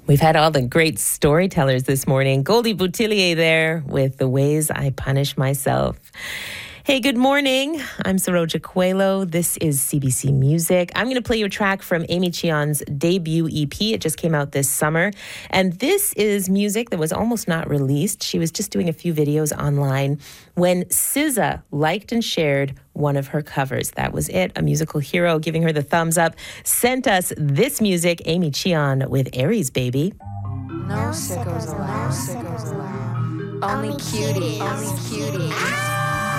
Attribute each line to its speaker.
Speaker 1: We've had all the great storytellers this morning. Goldie Boutillier there with The Ways I Punish Myself. Hey, good morning. I'm Saroja Coelho. This is CBC Music. I'm going to play you a track from Amy Cheon's debut EP. It just came out this summer. And this is music that was almost not released. She was just doing a few videos online when SZA liked and shared one of her covers. That was it. A musical hero giving her the thumbs up sent us this music, Amy Cheon with Aries Baby.
Speaker 2: No sickos allowed. Only cuties.